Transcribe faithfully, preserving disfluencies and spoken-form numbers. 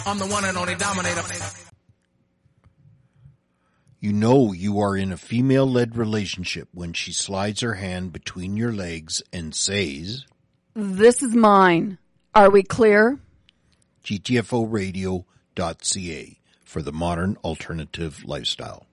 I'm the one and only dominator. You know you are in a female-led relationship when she slides her hand between your legs and says, "This is mine. Are we clear?" G T F O radio dot C A for the modern alternative lifestyle.